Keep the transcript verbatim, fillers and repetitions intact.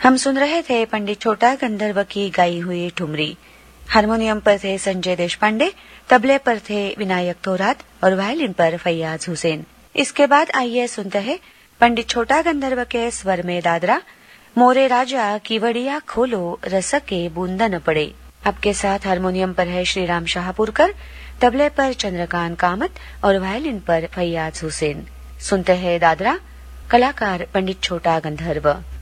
हम सुन रहे थे पंडित छोटा गंधर्व की गाई हुई ठुमरी। हारमोनियम पर थे संजय देशपांडे, तबले पर थे विनायक थोरात और वायलिन पर फैयाज हुसैन। इसके बाद आइए सुनते हैं पंडित छोटा गंधर्व के स्वर में दादरा, मोरे राजा कीवड़िया खोलो रस के बूंदन पड़े। आपके साथ हारमोनियम पर है श्रीराम शाहपुरकर, तबले पर चंद्रकांत कामत और वायलिन पर फैयाज हुसैन। सुनते हैं दादरा, कलाकार पंडित छोटा गंधर्व।